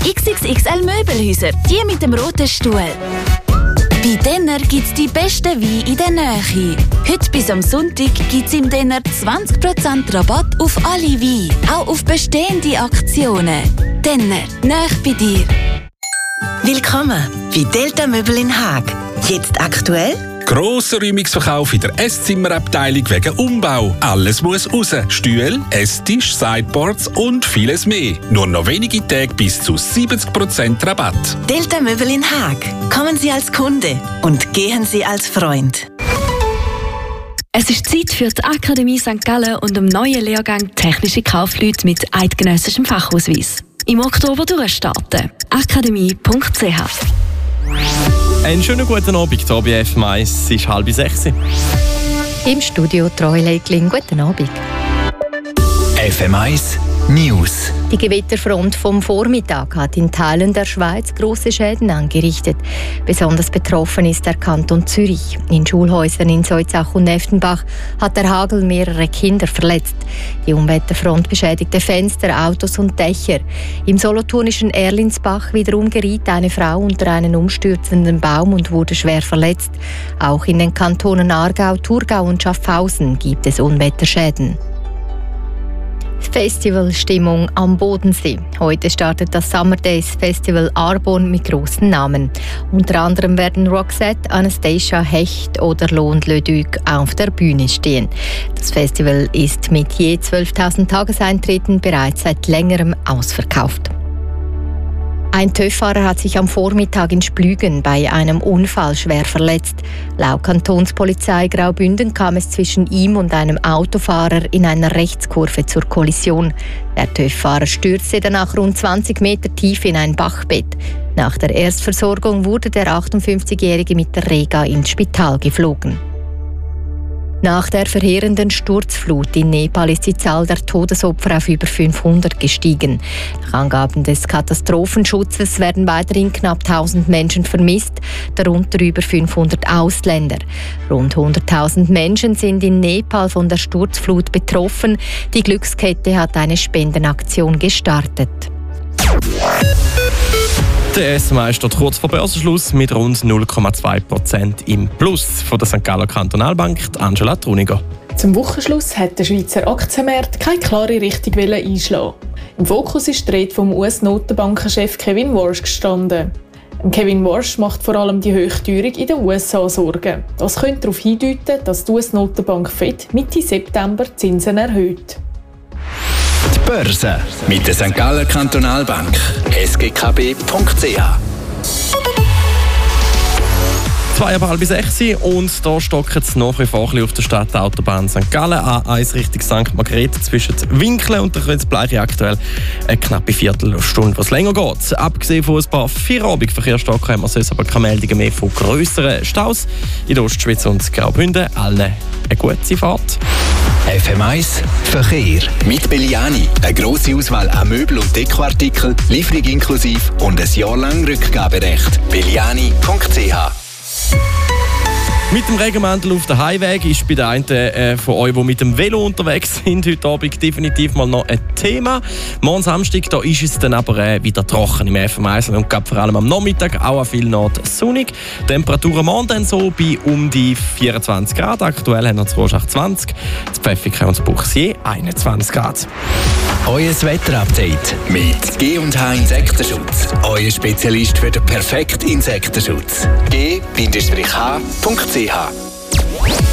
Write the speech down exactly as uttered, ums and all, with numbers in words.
X X X L Möbelhäuser, die mit dem roten Stuhl. Bei Denner gibt es die besten Weine in der Nähe. Heute bis am Sonntag gibt es im Denner zwanzig Prozent Rabatt auf alle Weine, auch auf bestehende Aktionen. Denner, nahe bei dir. Willkommen bei Delta Möbel in Haag. Jetzt aktuell? Grosser Räumungsverkauf in der Esszimmerabteilung wegen Umbau. Alles muss raus. Stühle, Esstisch, Sideboards und vieles mehr. Nur noch wenige Tage bis zu siebzig Prozent Rabatt. Delta Möbel in Haag. Kommen Sie als Kunde und gehen Sie als Freund. Es ist Zeit für die Akademie Sankt Gallen und dem neuen Lehrgang Technische Kaufleute mit eidgenössischem Fachausweis. Im Oktober durchstarten. akademie punkt c h. Einen schönen guten Abend, hier bei F M eins. Es ist halb sechs. Im Studio Troy Leitling. Guten Abend. F M eins News. Die Gewitterfront vom Vormittag hat in Teilen der Schweiz grosse Schäden angerichtet. Besonders betroffen ist der Kanton Zürich. In Schulhäusern in Soizach und Neftenbach hat der Hagel mehrere Kinder verletzt. Die Unwetterfront beschädigte Fenster, Autos und Dächer. Im solothurnischen Erlinsbach wiederum geriet eine Frau unter einen umstürzenden Baum und wurde schwer verletzt. Auch in den Kantonen Aargau, Thurgau und Schaffhausen gibt es Unwetterschäden. Festivalstimmung am Bodensee. Heute startet das Summer Days Festival Arbon mit grossen Namen. Unter anderem werden Roxette, Anastasia, Hecht oder Lohn Leduc auf der Bühne stehen. Das Festival ist mit je zwölftausend Tageseintritten bereits seit längerem ausverkauft. Ein TÜV-Fahrer hat sich am Vormittag in Splügen bei einem Unfall schwer verletzt. Laut Kantonspolizei Graubünden kam es zwischen ihm und einem Autofahrer in einer Rechtskurve zur Kollision. Der TÜV-Fahrer stürzte danach rund zwanzig Meter tief in ein Bachbett. Nach der Erstversorgung wurde der achtundfünfzigjährige mit der Rega ins Spital geflogen. Nach der verheerenden Sturzflut in Nepal ist die Zahl der Todesopfer auf über fünfhundert gestiegen. Nach Angaben des Katastrophenschutzes werden weiterhin knapp tausend Menschen vermisst, darunter über fünfhundert Ausländer. Rund hunderttausend Menschen sind in Nepal von der Sturzflut betroffen. Die Glückskette hat eine Spendenaktion gestartet. Der S M I steht kurz vor Börsenschluss mit rund null Komma zwei Prozent im Plus. Von der Sankt Galler Kantonalbank, Angela Truniger. Zum Wochenschluss hat der Schweizer Aktienmarkt keine klare Richtung einschlagen. Im Fokus ist die Rede vom U S-Notenbankenchef Kevin Warsh gestanden. Kevin Warsh macht vor allem die Hochteuerung in den U S A Sorgen. Das könnte darauf hindeuten, dass die U S-Notenbank Fed Mitte September die Zinsen erhöht. Die Börse mit der Sankt Galler Kantonalbank. s g k b punkt c h. Zwei ab halb sechs und da stocken es noch ein bisschen auf der Stadtautobahn Sankt Gallen A eins Richtung Sankt Margrethe zwischen Winkeln und der Bleiche aktuell eine knappe Viertelstunde, was länger geht. Abgesehen von ein paar Feierabendverkehrsstocken haben wir sonst aber keine Meldungen mehr von grösseren Staus. In der Ostschweiz und Graubünden allen eine gute Fahrt. F M eins Verkehr mit Belliani. Eine grosse Auswahl an Möbel- und Dekoartikeln, Lieferung inklusive und ein Jahr lang Rückgaberecht. belliani punkt c h. Mit dem Regenmantel auf der Highway ist bei den einen äh, von euch, die mit dem Velo unterwegs sind, heute Abend definitiv mal noch ein Thema. Morgen Samstag da ist es dann aber äh, wieder trocken im F M eins und vor allem am Nachmittag auch an vielen Orten sonnig. Temperaturen morgen dann so bei um die vierundzwanzig Grad. Aktuell haben wir zu Rorschach zwanzig, zu Pfäffikon und zu Buchsee einundzwanzig Grad. Euer Wetterupdate mit G und H Insektenschutz. Euer Spezialist für den perfekten Insektenschutz. G H punkt c h